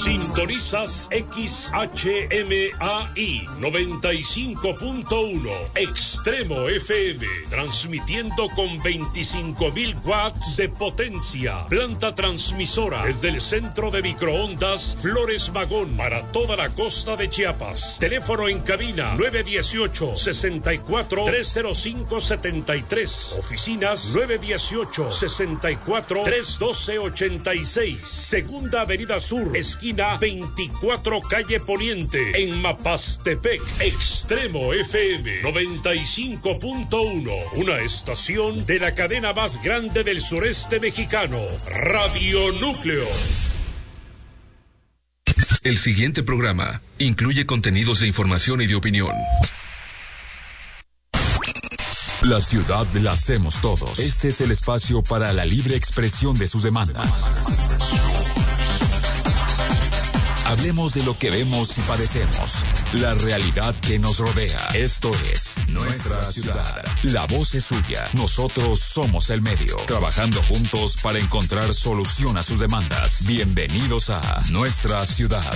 Sintonizas XHMAI 95.1 Extremo FM, transmitiendo con 25,000 watts de potencia. Planta transmisora desde el centro de microondas Flores Magón para toda la costa de Chiapas. Teléfono en cabina 918-64-305-73. Oficinas 918-64-312-86. Segunda Avenida Sur, esquina 24 Calle Poniente, en Mapastepec. Extremo FM 95.1, una estación de la cadena más grande del sureste mexicano, Radio Núcleo. El siguiente programa incluye contenidos de información y de opinión. La ciudad la hacemos todos. Este es el espacio para la libre expresión de sus demandas. Hablemos de lo que vemos y padecemos, la realidad que nos rodea. Esto es Nuestra Ciudad. La voz es suya, nosotros somos el medio, trabajando juntos para encontrar solución a sus demandas. Bienvenidos a Nuestra Ciudad.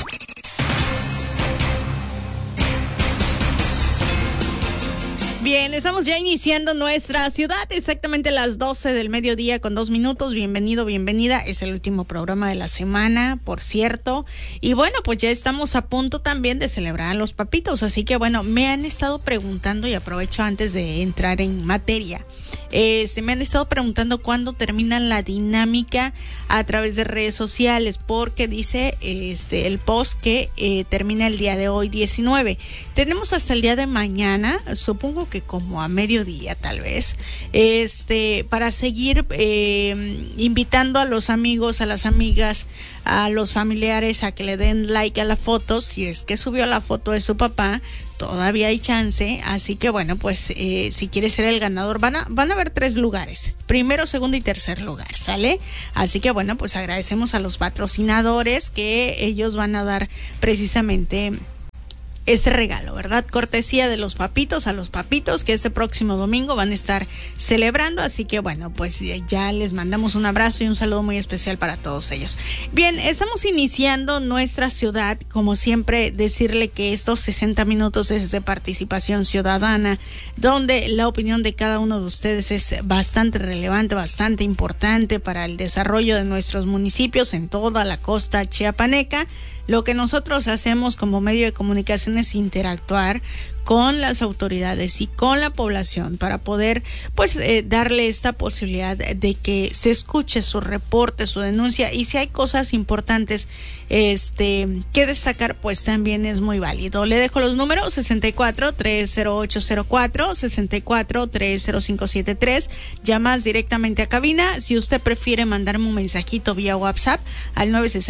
Bien, estamos ya iniciando Nuestra Ciudad, exactamente a las 12 del mediodía con 2 minutos. Bienvenido, bienvenida. Es el último programa de la semana, por cierto. Y bueno, pues ya estamos a punto también de celebrar a los papitos. Así que bueno, me han estado preguntando, y aprovecho antes de entrar en materia, se me han estado preguntando cuándo termina la dinámica a través de redes sociales, porque dice el post que termina el día de hoy, 19. Tenemos hasta el día de mañana, supongo que como a mediodía tal vez, para seguir invitando a los amigos, a las amigas, a los familiares a que le den like a la foto. Si es que subió la foto de su papá, todavía hay chance. Así que bueno, pues si quiere ser el ganador, van a haber 3 lugares: primero, segundo y tercer lugar, ¿sale? Así que bueno, pues agradecemos a los patrocinadores que ellos van a dar precisamente ese regalo, ¿verdad? Cortesía de los papitos, a los papitos que este próximo domingo van a estar celebrando. Así que bueno, pues ya les mandamos un abrazo y un saludo muy especial para todos ellos. Bien, estamos iniciando Nuestra Ciudad. Como siempre, decirle que estos 60 minutos es de participación ciudadana, donde la opinión de cada uno de ustedes es bastante relevante, bastante importante para el desarrollo de nuestros municipios en toda la costa chiapaneca. Lo que nosotros hacemos como medio de comunicación es interactuar con las autoridades y con la población para poder darle esta posibilidad de que se escuche su reporte, su denuncia, y si hay cosas importantes que destacar, pues también es muy válido. Le dejo los números: 64-30804, 64-30573, llamas directamente a cabina. Si usted prefiere mandarme un mensajito vía WhatsApp al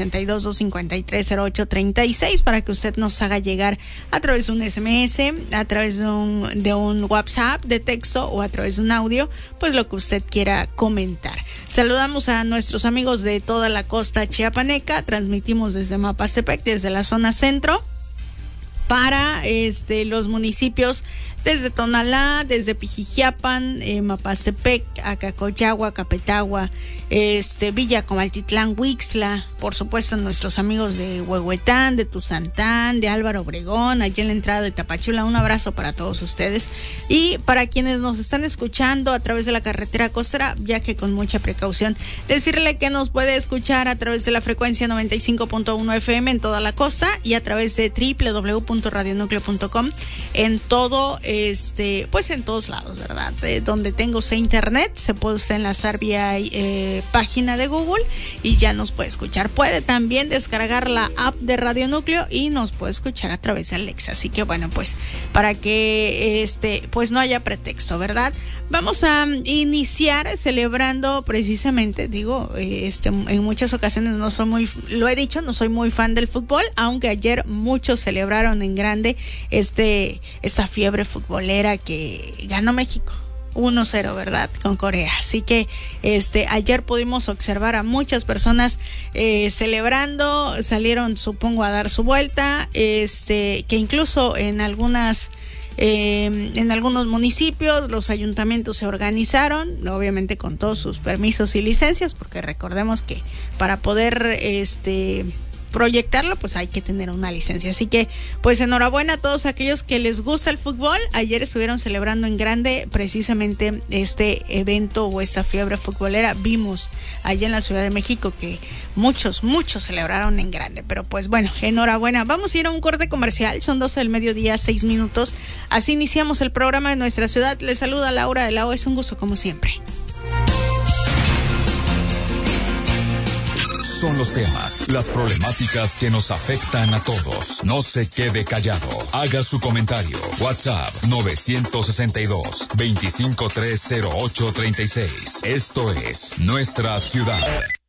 962-253-0836 para que usted nos haga llegar a través de un SMS, a través de un WhatsApp de texto o a través de un audio, pues lo que usted quiera comentar. Saludamos a nuestros amigos de toda la costa chiapaneca. Transmitimos desde Mapastepec, desde la zona centro, para los municipios desde Tonalá, desde Pijijiapan, Mapastepec, Acacoyagua, Capetagua, Villa Comaltitlán, Huixtla, por supuesto nuestros amigos de Huehuetán, de Tuzantán, de Álvaro Obregón, allí en la entrada de Tapachula. Un abrazo para todos ustedes, y para quienes nos están escuchando a través de la carretera costera, viaje con mucha precaución. Decirle que nos puede escuchar a través de la frecuencia 95.1 FM en toda la costa, y a través de www.radionucleo.com en todo, pues en todos lados, ¿verdad? Donde tenga usted internet, se puede usted enlazar vía página de Google y ya nos puede escuchar. Puede también descargar la app de Radio Núcleo y nos puede escuchar a través de Alexa. Así que bueno, pues para que pues no haya pretexto, ¿verdad? Vamos a iniciar celebrando precisamente, en muchas ocasiones lo he dicho, no soy muy fan del fútbol, aunque ayer muchos celebraron en grande esta fiebre futbolera que ganó México 1-0, ¿verdad? Con Corea. Así que ayer pudimos observar a muchas personas celebrando, salieron, supongo, a dar su vuelta, que incluso en algunos municipios los ayuntamientos se organizaron, obviamente con todos sus permisos y licencias, porque recordemos que para poder proyectarlo, pues hay que tener una licencia. Así que, pues enhorabuena a todos aquellos que les gusta el fútbol. Ayer estuvieron celebrando en grande precisamente este evento o esta fiebre futbolera. Vimos allá en la Ciudad de México que muchos celebraron en grande, pero pues bueno, enhorabuena. Vamos a ir a un corte comercial, son 12 del mediodía, 6 minutos. Así iniciamos el programa de Nuestra Ciudad. Les saluda Laura de la O, es un gusto como siempre. Son los temas, las problemáticas que nos afectan a todos. No se quede callado. Haga su comentario. WhatsApp 962-2530836. Esto es Nuestra Ciudad.